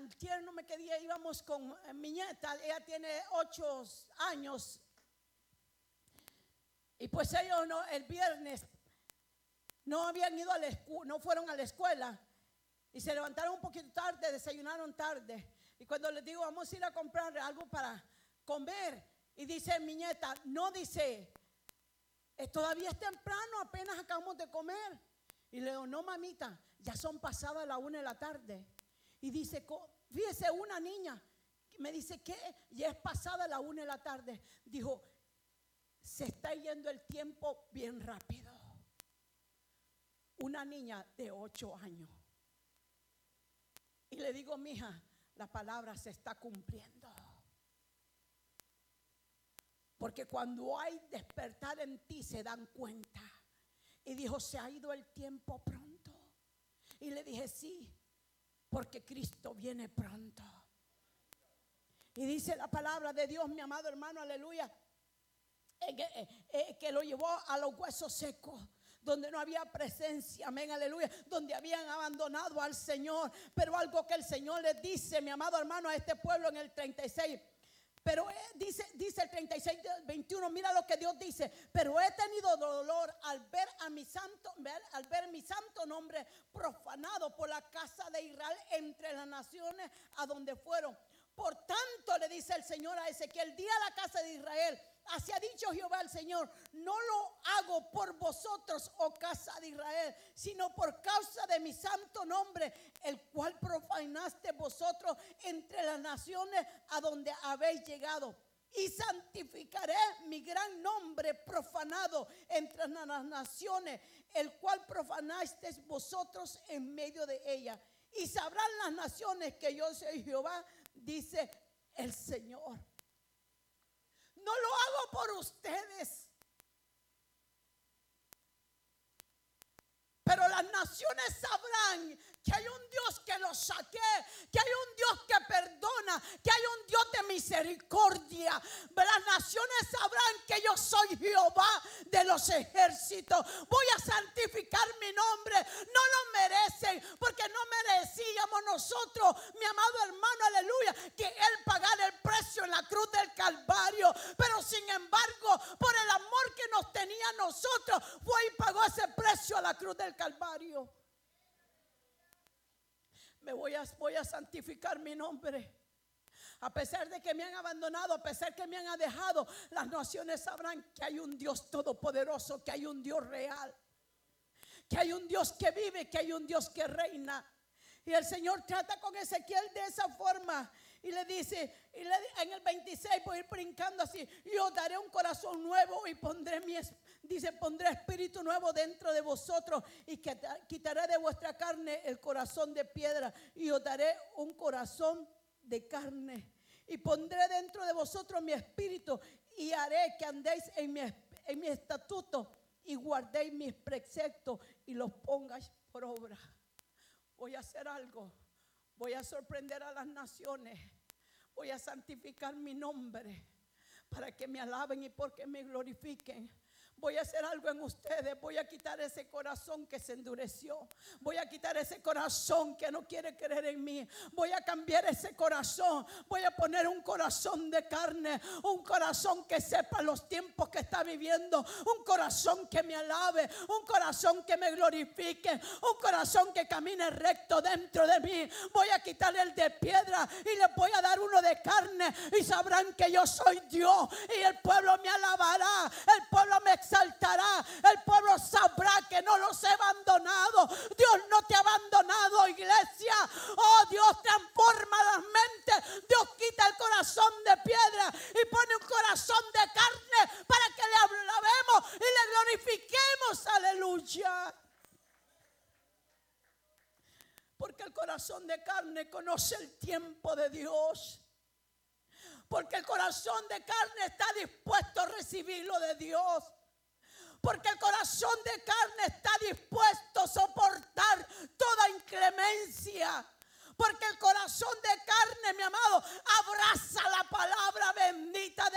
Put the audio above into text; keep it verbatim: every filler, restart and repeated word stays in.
antier, no me quedé, íbamos con mi nieta, ella tiene ocho años. Y pues ellos no, el viernes no habían ido a la escuela, no fueron a la escuela. Y se levantaron un poquito tarde, desayunaron tarde. Y cuando les digo, vamos a ir a comprar algo para comer, y dice mi nieta, no, dice, todavía es temprano, apenas acabamos de comer. Y le digo, no, mamita, ya son pasadas las una de la tarde. Y dice, fíjese, una niña me dice que ya es pasada la una de la tarde. Dijo, se está yendo el tiempo bien rápido. Una niña de ocho años. Y le digo, mija, la palabra se está cumpliendo. Porque cuando hay despertar en ti se dan cuenta. Y dijo, se ha ido el tiempo pronto. Y le dije, sí, porque Cristo viene pronto. Y dice la palabra de Dios, mi amado hermano, aleluya, eh, que, eh, eh, que lo llevó a los huesos secos, donde no había presencia, amén, aleluya, donde habían abandonado al Señor. Pero algo que el Señor les dice, mi amado hermano, a este pueblo en el treinta y seis. Pero eh, dice, dice el treinta y seis, veintiuno, mira lo que Dios dice. Pero he tenido dolor al ver a mi santo, ver, al ver mi santo nombre profanado por la casa de Israel entre las naciones a donde fueron. Por tanto, le dice el Señor a Ezequiel, di a la casa de Israel, así ha dicho Jehová el Señor, no lo hago por vosotros, oh casa de Israel, sino por causa de mi santo nombre, el cual profanaste vosotros entre las naciones a donde habéis llegado. Y santificaré mi gran nombre profanado entre las naciones, el cual profanasteis vosotros en medio de ellas. Y sabrán las naciones que yo soy Jehová, dice el Señor. No lo hago por ustedes, pero las naciones sabrán que hay un Dios que los saqué, que hay un Dios que perdona, que hay un Dios de misericordia. Las naciones sabrán que yo soy Jehová de los ejércitos. Voy a santificar mi nombre. No lo merecen, porque no merecíamos nosotros, mi amado hermano, aleluya, que Él pagara el precio en la cruz del Calvario. Pero sin embargo, por el amor que nos tenía a nosotros, fue y pagó ese precio a la cruz del Calvario. Me voy a, voy a santificar mi nombre. A pesar de que me han abandonado, a pesar que me han dejado, las naciones sabrán que hay un Dios todopoderoso, que hay un Dios real, que hay un Dios que vive, que hay un Dios que reina. Y el Señor trata con Ezequiel de esa forma. Y le dice, y le, en el veintiséis, voy a ir brincando así, yo daré un corazón nuevo y pondré mi, dice, pondré espíritu nuevo dentro de vosotros y que, quitaré de vuestra carne el corazón de piedra y os daré un corazón de carne. Y pondré dentro de vosotros mi espíritu y haré que andéis en mi, en mi estatuto y guardéis mis preceptos y los pongáis por obra. Voy a hacer algo. Voy a sorprender a las naciones. Voy a santificar mi nombre para que me alaben y porque me glorifiquen. Voy a hacer algo en ustedes. Voy a quitar ese corazón que se endureció. Voy a quitar ese corazón que no quiere creer en mí. Voy a cambiar ese corazón. Voy a poner un corazón de carne. Un corazón que sepa los tiempos que está viviendo. Un corazón que me alabe. Un corazón que me glorifique. Un corazón que camine recto dentro de mí. Voy a quitar el de piedra y les voy a dar uno de carne. Y sabrán que yo soy Dios. Y el pueblo me alabará. El pueblo me exaltará. El pueblo sabrá que no los he abandonado. Dios no te ha abandonado, iglesia. Oh, Dios transforma las mentes. Dios quita el corazón de piedra y pone un corazón de carne para que le alabemos y le glorifiquemos. Aleluya. Porque el corazón de carne conoce el tiempo de Dios. Porque el corazón de carne está dispuesto a recibir lo de Dios. Porque el corazón de carne está dispuesto a soportar toda inclemencia. Porque el corazón de carne, mi amado, abraza la palabra bendita de